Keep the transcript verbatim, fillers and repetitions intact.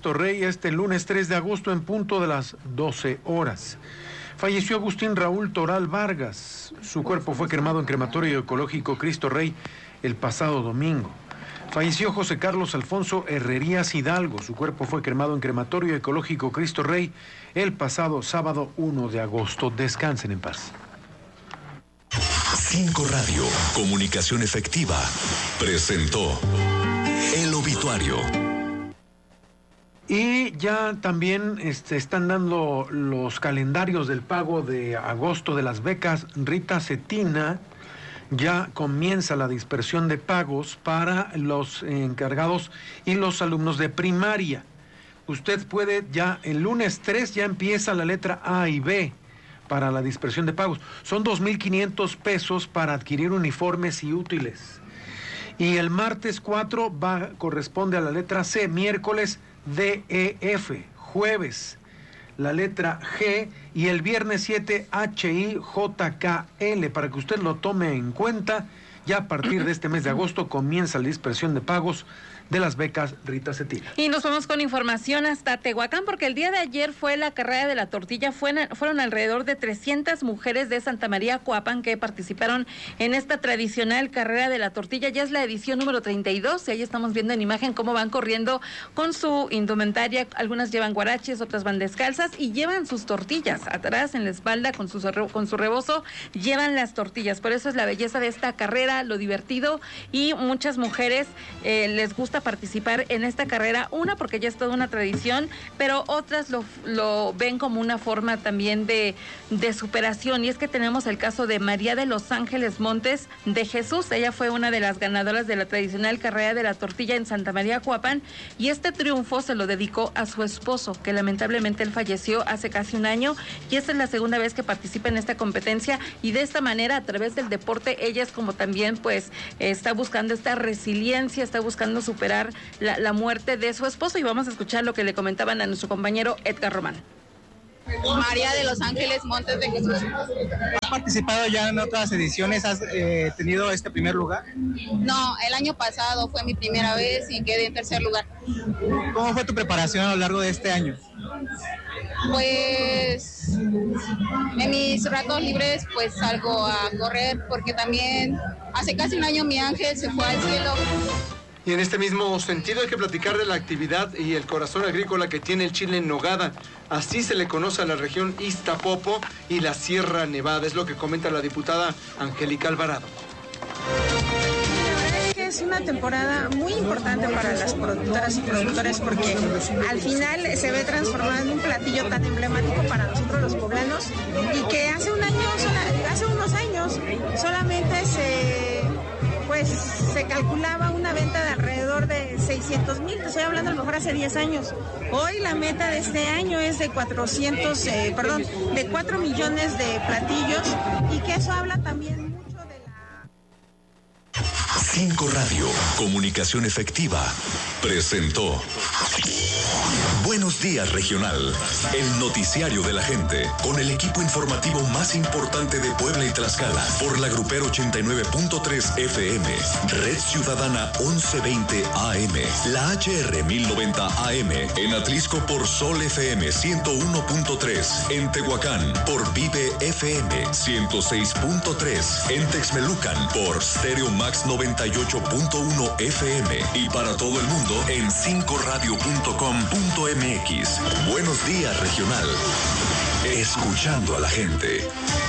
Cristo Rey este lunes tres de agosto en punto de las doce horas. Falleció Agustín Raúl Toral Vargas. Su cuerpo fue cremado en Crematorio Ecológico Cristo Rey el pasado domingo. Falleció José Carlos Alfonso Herrerías Hidalgo. Su cuerpo fue cremado en Crematorio Ecológico Cristo Rey el pasado sábado uno de agosto. Descansen en paz. Cinco Radio, comunicación efectiva, presentó El Obituario. Y ya también este, están dando los calendarios del pago de agosto de las becas Rita Cetina. Ya comienza la dispersión de pagos para los encargados y los alumnos de primaria. Usted puede ya, el lunes tres ya empieza la letra A y B para la dispersión de pagos. Son dos mil quinientos pesos para adquirir uniformes y útiles. Y el martes cuatro va, corresponde a la letra C, miércoles D E F, jueves la letra G y el viernes siete H I J K L, para que usted lo tome en cuenta. Ya a partir de este mes de agosto comienza la dispersión de pagos de las becas Rita Cetina. Y nos vamos con información hasta Tehuacán, porque el día de ayer fue la carrera de la tortilla. Fue, fueron alrededor de trescientas mujeres de Santa María Coapan que participaron en esta tradicional carrera de la tortilla. Ya es la edición número treinta y dos, y ahí estamos viendo en imagen cómo van corriendo con su indumentaria. Algunas llevan guaraches, otras van descalzas y llevan sus tortillas atrás en la espalda con su, con su rebozo, llevan las tortillas. Por eso es la belleza de esta carrera, lo divertido, y muchas mujeres eh, les gusta participar en esta carrera, una porque ya es toda una tradición, pero otras lo, lo ven como una forma también de, de superación, y es que tenemos el caso de María de los Ángeles Montes de Jesús. Ella fue una de las ganadoras de la tradicional carrera de la tortilla en Santa María Coapan, y este triunfo se lo dedicó a su esposo, que lamentablemente él falleció hace casi un año, y esta es la segunda vez que participa en esta competencia, y de esta manera, a través del deporte, ella es como también pues está buscando esta resiliencia, está buscando superar La, la muerte de su esposo, y vamos a escuchar lo que le comentaban a nuestro compañero Edgar Román. María de los Ángeles Montes de Jesús. ¿Has participado ya en otras ediciones? ¿Has eh, tenido este primer lugar? No, el año pasado fue mi primera vez y quedé en tercer lugar. ¿Cómo fue tu preparación a lo largo de este año? Pues en mis ratos libres pues salgo a correr, porque también hace casi un año mi ángel se fue al cielo. Y en este mismo sentido hay que platicar de la actividad y el corazón agrícola que tiene el chile en nogada. Así se le conoce a la región Iztapopo y la Sierra Nevada. Es lo que comenta la diputada Angélica Alvarado. Es una temporada muy importante para las productoras y productores, porque al final se ve transformado en un platillo tan emblemático para nosotros los poblanos, y que hace un año, hace unos años solamente se pues se calculaba una venta de alrededor de seiscientos mil, te estoy hablando a lo mejor hace diez años. Hoy la meta de este año es de cuatrocientos, eh, perdón, de cuatro millones de platillos, y que eso habla también mucho de la... Cinco Radio, comunicación efectiva, presentó Buenos Días Regional, el noticiario de la gente, con el equipo informativo más importante de Puebla y Tlaxcala, por la Grupero ochenta y nueve punto tres F M, Red Ciudadana once veinte A M, la H R mil noventa A M, en Atlisco por Sol F M ciento uno punto tres, en Tehuacán por Vive F M ciento seis punto tres, en Texmelucan por Stereo Max noventa y ocho punto uno F M, y para todo el mundo en cinco radio punto com punto m x. Buenos Días Regional, escuchando a la gente.